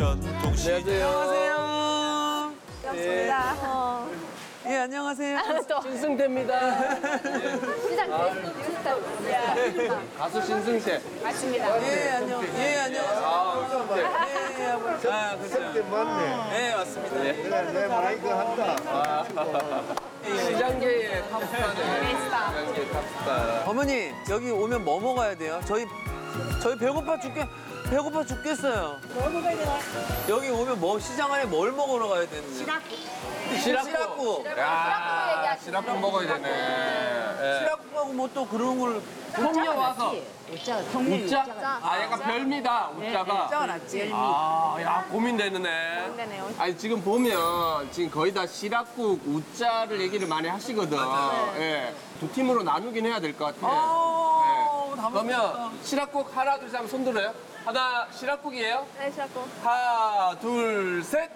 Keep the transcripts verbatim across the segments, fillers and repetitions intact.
전통시장. 안녕하세요. 반갑습니다. 어. 예, 안녕하세요. 또 신승태입니다. 시작 됐습니다. 가수 신승태. 맞습니다. 예, 안녕. 예, 안녕하세요. 아, 예, 예, 아버지. 아, 그렇죠. 맞네. 예, 맞습니다. 내가 내 마이크 한다. 시장계의 탑스타네. 시장계의 탑스타. 어머니, 여기 오면 뭐 먹어야 돼요? 저희 저희 배고파 죽겠 배고파 죽겠어요. 뭐 먹어야 되나? 여기 오면 뭐 시장 안에 뭘 먹으러 가야 되는 거예요? 시락국. 야, 시락국 먹어야 되네. 예. 시락국하고 뭐 또 그런 걸 통영 와서 우짜, 통밀 우짜? 우짜가. 아, 약간 별미다, 우짜가. 우짜가 낫지. 아, 야, 고민되네. 고민되네요. 아니, 지금 보면 지금 거의 다 시락국, 우짜를 얘기를 많이 하시거든. 예. 두 팀으로 나누긴 해야 될 것 같아. 아, 네. 다 그러면 시락국 하나, 둘, 셋 하면 손 들어요? 하나, 시락국이에요? 네, 시작고. 하나, 둘, 셋.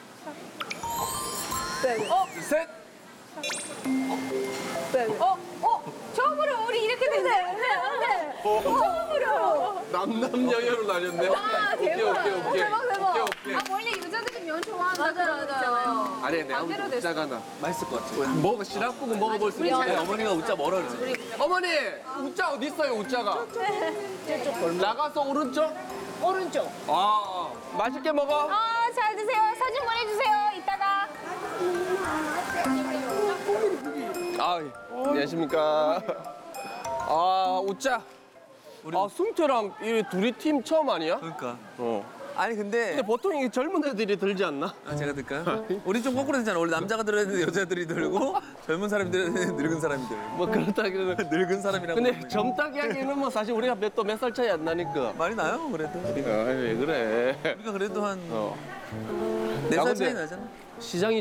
어, 둘, 셋. 어, 어, 처음으로 우리 이렇게 됐네. 네, 네. 처음으로. 남남여여로 나뉘었네. 아, 오케이, 대박. 오케이, 오케이. 대박, 대박. 오케이, 오케이. 아, 원래 여자들이 면 좋아한다. 맞아요, 맞아요. 아니, 내가 반대로 됐어. 우짜가 나. 맛있을 것 같아. 먹어, 시락국은 먹어볼 수 네, 있는데. 어머니가 웃자 멀어 그러지. 어머니, 우짜 어디 있어요, 우짜가? 나가서 오른쪽? 오른쪽. 아, 맛있게 먹어. 아, 잘 드세요. 사진 보내주세요. 이따가. 아, 안녕하십니까. 아, 우짜. 우리 아, 승태랑 이 둘이 팀 처음 아니야? 그러니까. 어. 아니 근데 근데 보통 이게 젊은 애들이 들지 않나? 아, 제가 들까요? 우리 좀 거꾸로 되잖아. 원래 남자가 들어야 되는데 여자들이 들고 젊은 사람이 들어야 되는데 늙은 사람이 들고. 뭐 그렇다 그러면. 늙은 사람이라고. 근데 그러면. 젊다기 하기에는 뭐 사실 우리가 몇 또 몇 살 차이 안 나니까. 많이 나요 그래도. 우리가, 아, 왜 그래. 우리가 그래도 한 어. 네 야, 살 근데 차이 나잖아. 시장이